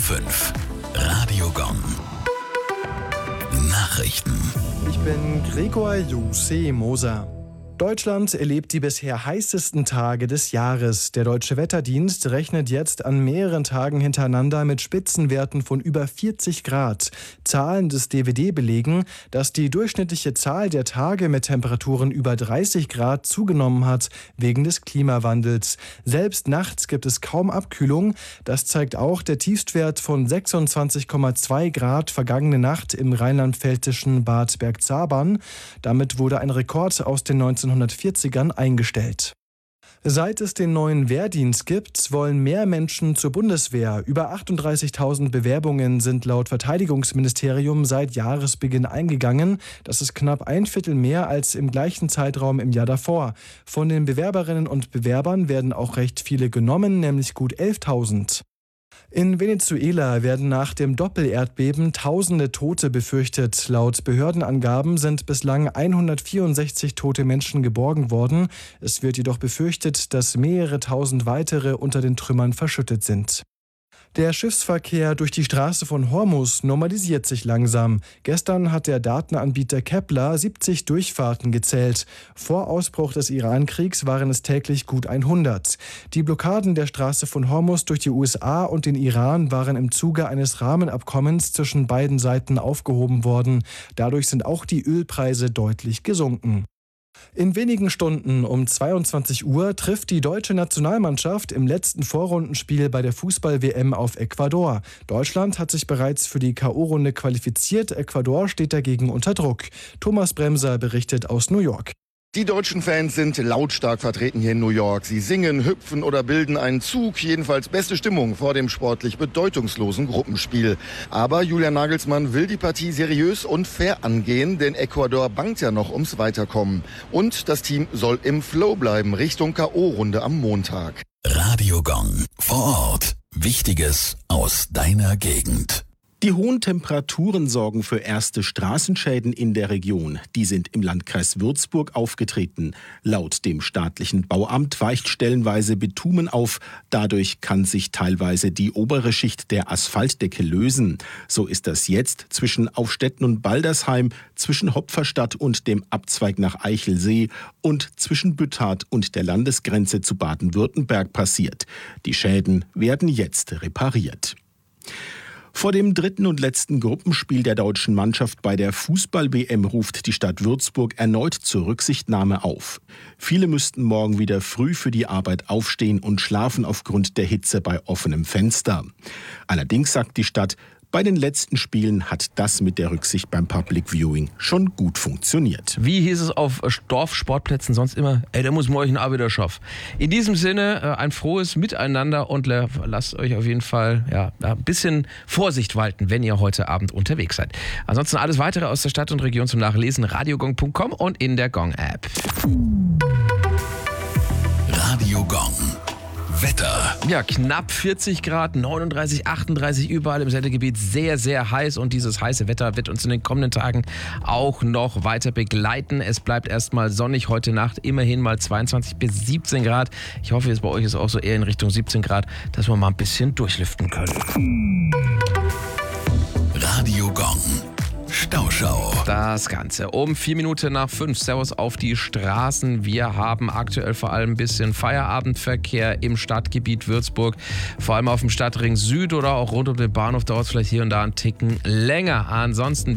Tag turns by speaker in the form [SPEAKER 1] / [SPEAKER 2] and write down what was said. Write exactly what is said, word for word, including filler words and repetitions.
[SPEAKER 1] fünf. Radio Gong. Nachrichten.
[SPEAKER 2] Ich bin Gregor Jussi Moser. Deutschland erlebt die bisher heißesten Tage des Jahres. Der Deutsche Wetterdienst rechnet jetzt an mehreren Tagen hintereinander mit Spitzenwerten von über vierzig Grad. Zahlen des D W D belegen, dass die durchschnittliche Zahl der Tage mit Temperaturen über dreißig Grad zugenommen hat wegen des Klimawandels. Selbst nachts gibt es kaum Abkühlung. Das zeigt auch der Tiefstwert von sechsundzwanzig Komma zwei Grad vergangene Nacht im rheinland-pfälzischen Bad Bergzabern. Damit wurde ein Rekord aus den neunzehnhundertvierzigern eingestellt. Seit es den neuen Wehrdienst gibt, wollen mehr Menschen zur Bundeswehr. Über achtunddreißigtausend Bewerbungen sind laut Verteidigungsministerium seit Jahresbeginn eingegangen. Das ist knapp ein Viertel mehr als im gleichen Zeitraum im Jahr davor. Von den Bewerberinnen und Bewerbern werden auch recht viele genommen, nämlich gut elftausend. In Venezuela werden nach dem Doppelerdbeben tausende Tote befürchtet. Laut Behördenangaben sind bislang hundertvierundsechzig tote Menschen geborgen worden. Es wird jedoch befürchtet, dass mehrere tausend weitere unter den Trümmern verschüttet sind. Der Schiffsverkehr durch die Straße von Hormuz normalisiert sich langsam. Gestern hat der Datenanbieter Kepler siebzig Durchfahrten gezählt. Vor Ausbruch des Iran-Kriegs waren es täglich gut hundert. Die Blockaden der Straße von Hormuz durch die U S A und den Iran waren im Zuge eines Rahmenabkommens zwischen beiden Seiten aufgehoben worden. Dadurch sind auch die Ölpreise deutlich gesunken. In wenigen Stunden um zweiundzwanzig Uhr trifft die deutsche Nationalmannschaft im letzten Vorrundenspiel bei der Fußball-W M auf Ecuador. Deutschland hat sich bereits für die K O-Runde qualifiziert. Ecuador steht dagegen unter Druck. Thomas Bremser berichtet aus New York.
[SPEAKER 3] Die deutschen Fans sind lautstark vertreten hier in New York. Sie singen, hüpfen oder bilden einen Zug. Jedenfalls beste Stimmung vor dem sportlich bedeutungslosen Gruppenspiel. Aber Julian Nagelsmann will die Partie seriös und fair angehen, denn Ecuador bangt ja noch ums Weiterkommen. Und das Team soll im Flow bleiben, Richtung K O-Runde am Montag.
[SPEAKER 1] Radio Gong. Vor Ort. Wichtiges aus deiner Gegend.
[SPEAKER 4] Die hohen Temperaturen sorgen für erste Straßenschäden in der Region. Die sind im Landkreis Würzburg aufgetreten. Laut dem staatlichen Bauamt weicht stellenweise Bitumen auf. Dadurch kann sich teilweise die obere Schicht der Asphaltdecke lösen. So ist das jetzt zwischen Aufstetten und Baldersheim, zwischen Hopferstadt und dem Abzweig nach Eichelsee und zwischen Büttard und der Landesgrenze zu Baden-Württemberg passiert. Die Schäden werden jetzt repariert. Vor dem dritten und letzten Gruppenspiel der deutschen Mannschaft bei der Fußball-W M ruft die Stadt Würzburg erneut zur Rücksichtnahme auf. Viele müssten morgen wieder früh für die Arbeit aufstehen und schlafen aufgrund der Hitze bei offenem Fenster. Allerdings sagt die Stadt, bei den letzten Spielen hat das mit der Rücksicht beim Public Viewing schon gut funktioniert.
[SPEAKER 5] Wie hieß es auf Dorfsportplätzen sonst immer? Ey, der muss morgen auch wieder schaffen. In diesem Sinne ein frohes Miteinander und lasst euch auf jeden Fall ja, ein bisschen Vorsicht walten, wenn ihr heute Abend unterwegs seid. Ansonsten alles weitere aus der Stadt und Region zum Nachlesen, radiogong punkt com und in der Gong-App.
[SPEAKER 1] Radio Gong. Wetter.
[SPEAKER 5] Ja, knapp vierzig Grad, neununddreißig, achtunddreißig überall im Sendegebiet. Sehr, sehr heiß und dieses heiße Wetter wird uns in den kommenden Tagen auch noch weiter begleiten. Es bleibt erstmal sonnig heute Nacht, immerhin mal zweiundzwanzig bis siebzehn Grad. Ich hoffe, es bei euch ist auch so eher in Richtung siebzehn Grad, dass wir mal ein bisschen durchlüften können.
[SPEAKER 1] Radio Gong. Stauschau.
[SPEAKER 5] Das Ganze um vier Minuten nach fünf. Servus auf die Straßen. Wir haben aktuell vor allem ein bisschen Feierabendverkehr im Stadtgebiet Würzburg. Vor allem auf dem Stadtring Süd oder auch rund um den Bahnhof dauert es vielleicht hier und da einen Ticken länger. Ansonsten